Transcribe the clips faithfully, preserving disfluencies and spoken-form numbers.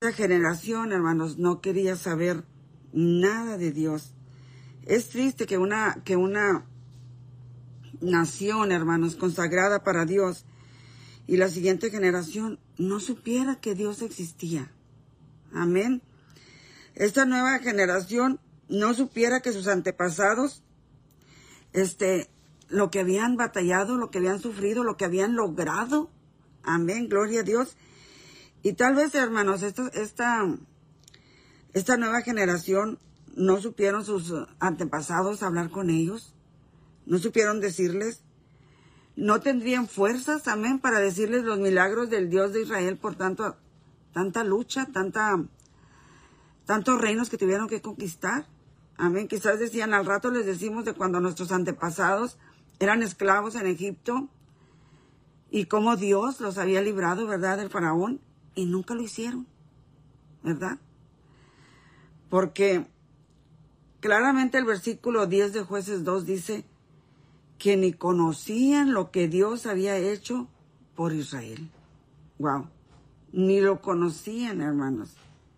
generación, hermanos, no quería saber nada de Dios. Es triste que una, que una nación, hermanos, consagrada para Dios y la siguiente generación no supiera que Dios existía. Amén. Esta nueva generación no supiera que sus antepasados, este, lo que habían batallado, lo que habían sufrido, lo que habían logrado. Amén, gloria a Dios. Y tal vez, hermanos, esta, esta, esta nueva generación no supieron sus antepasados hablar con ellos, no supieron decirles, no tendrían fuerzas, amén, para decirles los milagros del Dios de Israel por tanto, tanta lucha, tanta, tantos reinos que tuvieron que conquistar. Amén, quizás decían, al rato les decimos de cuando nuestros antepasados eran esclavos en Egipto y cómo Dios los había librado, ¿verdad?, del faraón. Y nunca lo hicieron, ¿verdad? Porque claramente el versículo diez de Jueces dos dice que ni conocían lo que Dios había hecho por Israel. Wow, ni lo conocían, hermanos.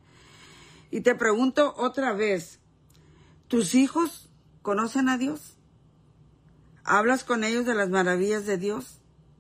Y te pregunto otra vez, ¿tus hijos conocen a Dios? ¿Hablas con ellos de las maravillas de Dios?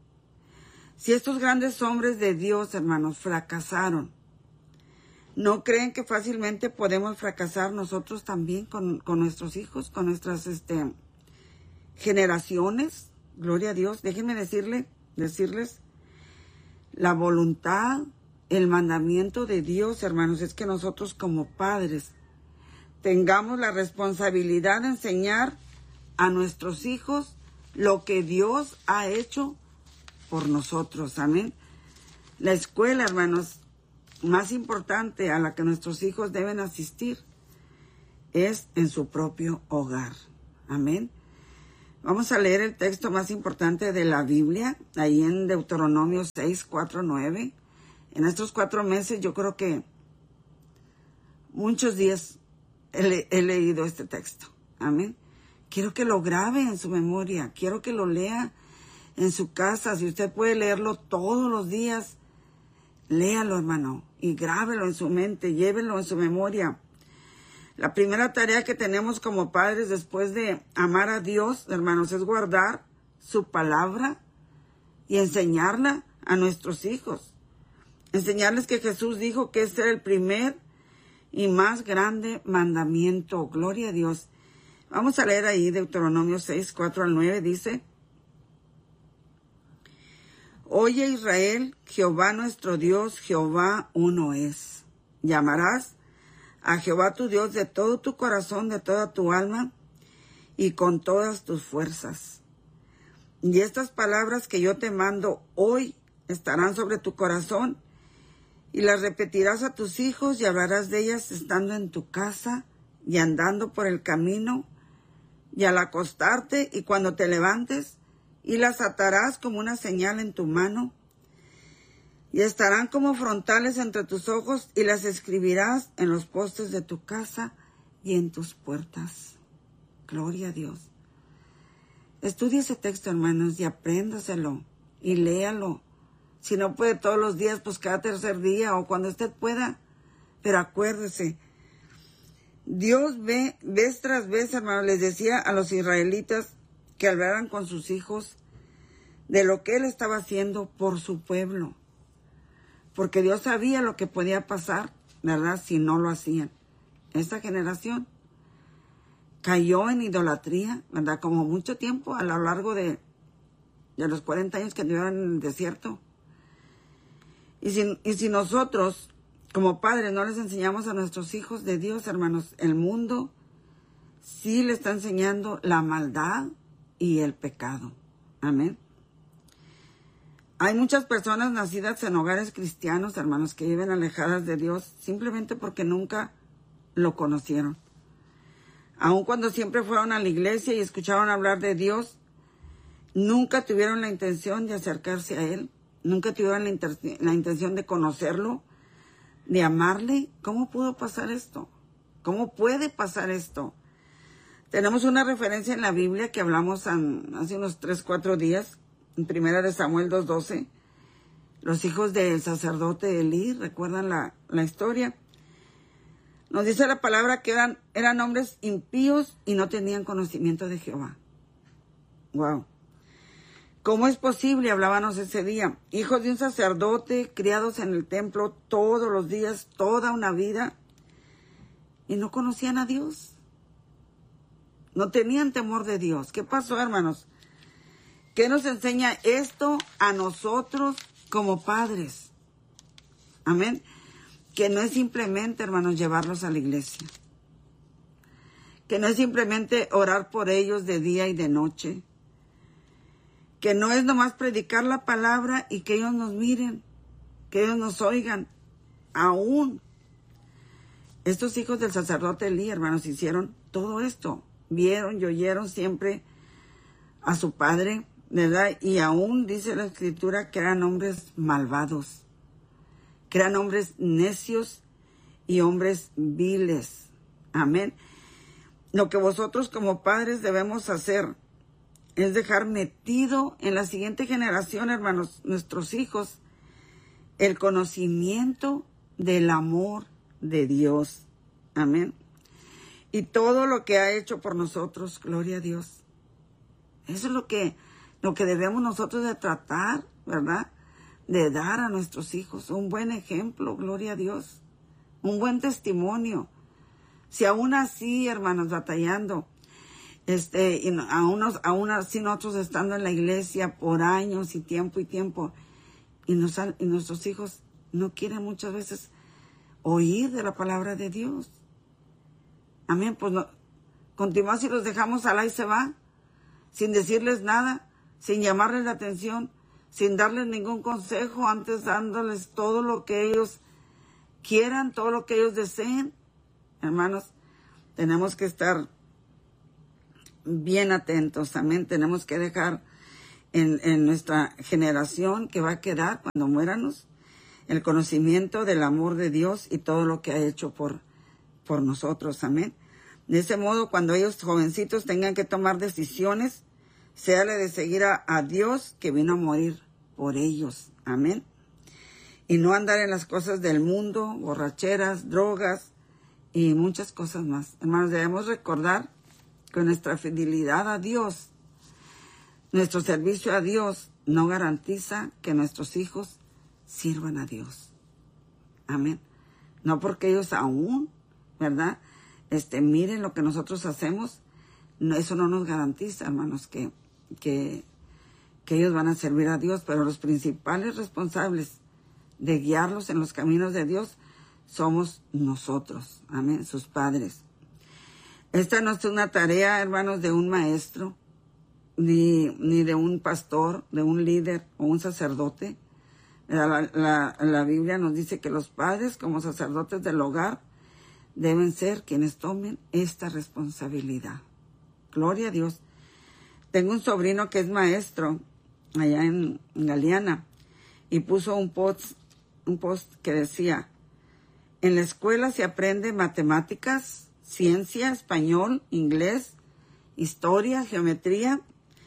Si estos grandes hombres de Dios, hermanos, fracasaron, ¿no creen que fácilmente podemos fracasar nosotros también con, con nuestros hijos, con nuestras este, generaciones? Gloria a Dios. Déjenme decirle, decirles, la voluntad, el mandamiento de Dios, hermanos, es que nosotros como padres tengamos la responsabilidad de enseñar a nuestros hijos lo que Dios ha hecho por nosotros, amén. La escuela, hermanos, más importante a la que nuestros hijos deben asistir es en su propio hogar, amén. Vamos a leer el texto más importante de la Biblia, ahí en Deuteronomio seis, cuatro, nueve. En estos cuatro meses yo creo que muchos días he, le he leído este texto, amén. Quiero que lo grabe en su memoria, quiero que lo lea en su casa. Si usted puede leerlo todos los días, léalo, hermano, y grábelo en su mente, llévelo en su memoria. La primera tarea que tenemos como padres después de amar a Dios, hermanos, es guardar su palabra y enseñarla a nuestros hijos. Enseñarles que Jesús dijo que este era el primer y más grande mandamiento. Gloria a Dios. Vamos a leer ahí Deuteronomio seis, cuatro al nueve, dice: Oye Israel, Jehová nuestro Dios, Jehová uno es. Llamarás a Jehová tu Dios de todo tu corazón, de toda tu alma y con todas tus fuerzas. Y estas palabras que yo te mando hoy estarán sobre tu corazón y las repetirás a tus hijos y hablarás de ellas estando en tu casa y andando por el camino y al acostarte y cuando te levantes, y las atarás como una señal en tu mano, y estarán como frontales entre tus ojos, y las escribirás en los postes de tu casa y en tus puertas. Gloria a Dios. Estudie ese texto, hermanos, y apréndaselo, y léalo. Si no puede todos los días, pues cada tercer día, o cuando usted pueda. Pero acuérdese, Dios ve, vez tras vez, hermanos, les decía a los israelitas que hablaran con sus hijos de lo que Él estaba haciendo por su pueblo. Porque Dios sabía lo que podía pasar, ¿verdad?, si no lo hacían. Esta generación cayó en idolatría, ¿verdad?, como mucho tiempo a lo largo de, de los cuarenta años que anduvieron en el desierto. Y si, y si nosotros, como padres, no les enseñamos a nuestros hijos de Dios, hermanos, el mundo sí le está enseñando la maldad y el pecado. Amén. Hay muchas personas nacidas en hogares cristianos, hermanos, que viven alejadas de Dios simplemente porque nunca lo conocieron. Aun cuando siempre fueron a la iglesia y escucharon hablar de Dios, nunca tuvieron la intención de acercarse a Él, nunca tuvieron la, inter- la intención de conocerlo, de amarle. ¿Cómo pudo pasar esto? ¿Cómo puede pasar esto? Tenemos una referencia en la Biblia que hablamos en, hace unos tres, cuatro días, en Primera de Samuel dos doce. los hijos del sacerdote Elí, ¿recuerdan la, la historia? Nos dice la palabra que eran, eran hombres impíos y no tenían conocimiento de Jehová. Wow. ¿Cómo es posible? Hablábamos ese día. Hijos de un sacerdote, criados en el templo todos los días, toda una vida, y no conocían a Dios. No tenían temor de Dios. ¿Qué pasó, hermanos? ¿Qué nos enseña esto a nosotros como padres? Amén. Que no es simplemente, hermanos, llevarlos a la iglesia. Que no es simplemente orar por ellos de día y de noche. Que no es nomás predicar la palabra y que ellos nos miren, que ellos nos oigan. Aún estos hijos del sacerdote Elí, hermanos, hicieron todo esto. Vieron y oyeron siempre a su padre, ¿verdad? Y aún dice la Escritura que eran hombres malvados, que eran hombres necios y hombres viles. Amén. Lo que vosotros como padres debemos hacer es dejar metido en la siguiente generación, hermanos, nuestros hijos, el conocimiento del amor de Dios. Amén. Y todo lo que ha hecho por nosotros, gloria a Dios. Eso es lo que, lo que debemos nosotros de tratar, ¿verdad? De dar a nuestros hijos un buen ejemplo, gloria a Dios. Un buen testimonio. Si aún así, hermanos, batallando, Este, y aún, aún así nosotros estando en la iglesia por años y tiempo y tiempo, y, nos, y nuestros hijos no quieren muchas veces oír de la palabra de Dios. Amén, pues no, continuamos y los dejamos al ahí se va, sin decirles nada, sin llamarles la atención, sin darles ningún consejo, antes dándoles todo lo que ellos quieran, todo lo que ellos deseen. Hermanos, tenemos que estar bien atentos, amén. Tenemos que dejar en, en nuestra generación que va a quedar cuando muéramos el conocimiento del amor de Dios y todo lo que ha hecho por, por nosotros, amén. De ese modo, cuando ellos jovencitos tengan que tomar decisiones, séale de seguir a, a Dios que vino a morir por ellos, amén. Y no andar en las cosas del mundo, borracheras, drogas y muchas cosas más. Hermanos, debemos recordar que nuestra fidelidad a Dios, nuestro servicio a Dios, no garantiza que nuestros hijos sirvan a Dios. Amén. No porque ellos aún, ¿verdad? Este, miren lo que nosotros hacemos, no, eso no nos garantiza, hermanos, que, que, que ellos van a servir a Dios, pero los principales responsables de guiarlos en los caminos de Dios somos nosotros, amén, sus padres. Esta no es una tarea, hermanos, de un maestro, ni, ni de un pastor, de un líder o un sacerdote. La, la, la Biblia nos dice que los padres, como sacerdotes del hogar, deben ser quienes tomen esta responsabilidad. Gloria a Dios. Tengo un sobrino que es maestro allá en, en Galeana y puso un post, un post que decía: en la escuela se aprende matemáticas, ciencia, español, inglés, historia, geometría,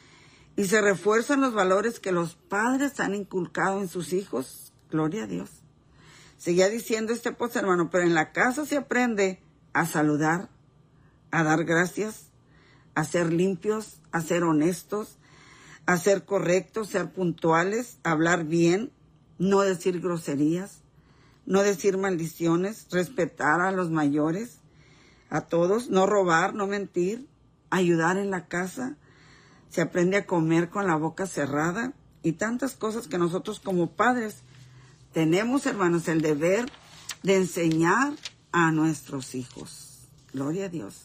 y se refuerzan los valores que los padres han inculcado en sus hijos. Gloria a Dios. Seguía diciendo este post, hermano, pero en la casa se aprende a saludar, a dar gracias, a ser limpios, a ser honestos, a ser correctos, ser puntuales, a hablar bien, no decir groserías, no decir maldiciones, respetar a los mayores, a todos, no robar, no mentir, ayudar en la casa, se aprende a comer con la boca cerrada y tantas cosas que nosotros como padres tenemos, hermanos, el deber de enseñar a nuestros hijos. Gloria a Dios.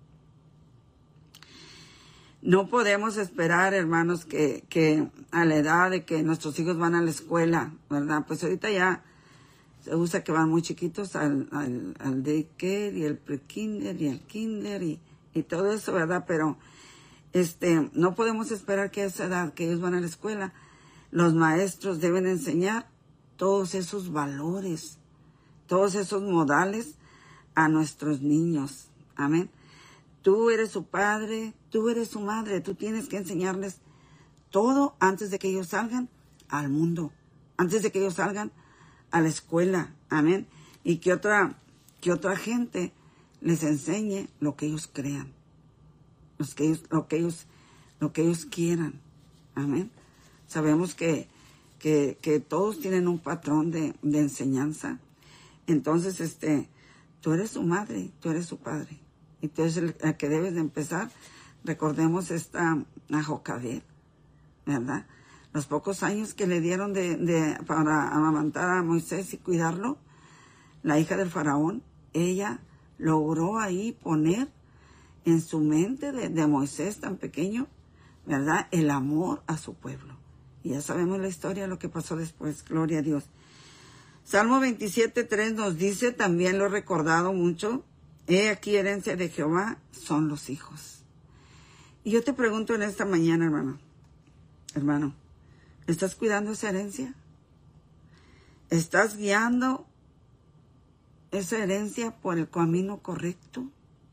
No podemos esperar, hermanos, que, que a la edad de que nuestros hijos van a la escuela, ¿verdad? Pues ahorita ya se usa que van muy chiquitos al, al, al daycare y el pre-kinder y el kinder y, y todo eso, ¿verdad? Pero este, no podemos esperar que a esa edad que ellos van a la escuela, los maestros deben enseñar todos esos valores, todos esos modales a nuestros niños. Amén. Tú eres su padre, tú eres su madre, tú tienes que enseñarles todo antes de que ellos salgan al mundo, antes de que ellos salgan a la escuela, amén, y que otra, que otra gente les enseñe lo que ellos crean, los que ellos, lo que ellos, lo que ellos quieran, amén. Sabemos que, que, que todos tienen un patrón de, de enseñanza, entonces, este, tú eres su madre, tú eres su padre, y tú eres el, el que debes de empezar. Recordemos esta a Jocabed, ¿verdad? Los pocos años que le dieron de, de, para amamantar a Moisés y cuidarlo, la hija del faraón, ella logró ahí poner en su mente de, de Moisés tan pequeño, ¿verdad?, el amor a su pueblo. Y ya sabemos la historia de lo que pasó después, gloria a Dios. Salmo veintisiete, tres nos dice, también lo he recordado mucho, he aquí herencia de Jehová son los hijos. Y yo te pregunto en esta mañana, hermano, hermano, ¿estás cuidando esa herencia? ¿Estás guiando esa herencia por el camino correcto?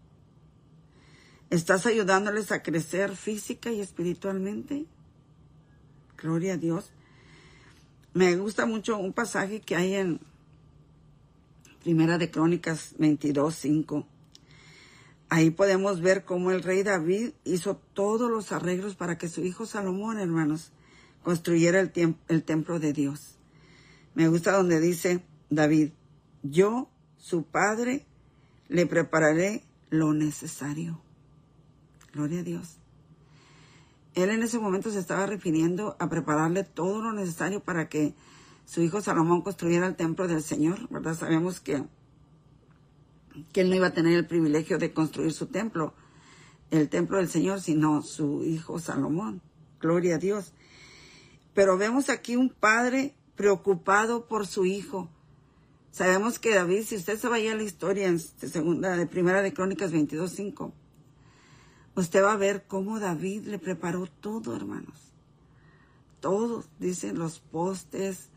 ¿Estás ayudándoles a crecer física y espiritualmente? Gloria a Dios. Me gusta mucho un pasaje que hay en Primera de Crónicas veintidós, cinco. Ahí podemos ver cómo el rey David hizo todos los arreglos para que su hijo Salomón, hermanos, construyera el, tiemp- el templo de Dios. Me gusta donde dice David, yo, su padre, le prepararé lo necesario. Gloria a Dios. Él en ese momento se estaba refiriendo a prepararle todo lo necesario para que su hijo Salomón construyera el templo del Señor, ¿verdad? Sabemos que, que él no iba a tener el privilegio de construir su templo, el templo del Señor, sino su hijo Salomón. Gloria a Dios. Pero vemos aquí un padre preocupado por su hijo. Sabemos que David, si usted se vaya a la historia en segunda, de Primera de Crónicas veintidós, cinco, usted va a ver cómo David le preparó todo, hermanos. Todo, dicen los postes,